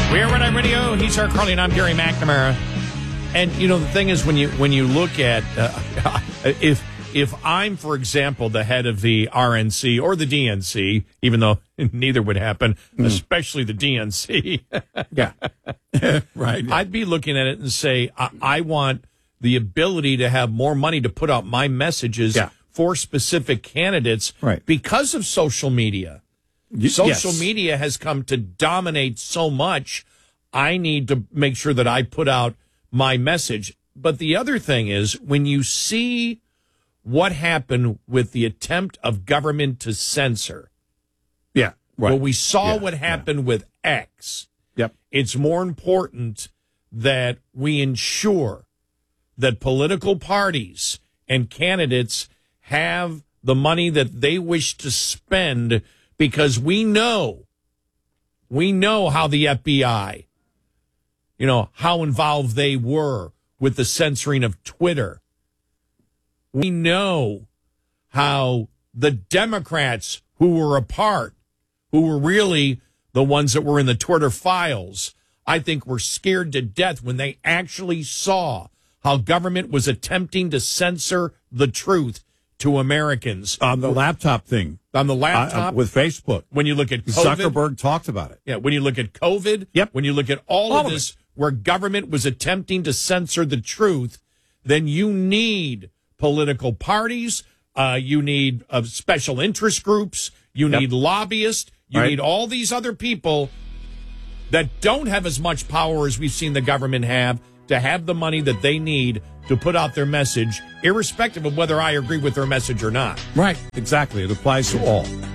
We are Red Eye Radio. He's Sarah Carly, and I'm Gary McNamara. And you know the thing is, when you look at if I'm, for example, the head of the RNC or the DNC, even though neither would happen, especially the DNC, Yeah. Right. Yeah. I'd be looking at it and say, I want the ability to have more money to put out my messages for specific candidates because of social media. Social media has come to dominate so much. I need to make sure that I put out my message. But the other thing is, when you see what happened with the attempt of government to censor. Yeah. Right. Well, we saw what happened with X. Yep. It's more important that we ensure that political parties and candidates have the money that they wish to spend, because we know how the FBI, how involved they were with the censoring of Twitter. We know how the Democrats who were a part, who were really the ones that were in the Twitter files, I think were scared to death when they actually saw how government was attempting to censor the truth to Americans. On the laptop thing. On the laptop? With Facebook. When you look at COVID. Zuckerberg talked about it. Yeah, when you look at COVID. Yep. When you look at all of this, where government was attempting to censor the truth, then you need political parties, you need special interest groups, you need lobbyists, you need all these other people that don't have as much power as we've seen the government have to have the money that they need to put out their message, irrespective of whether I agree with their message or not. Right. Exactly. It applies to all.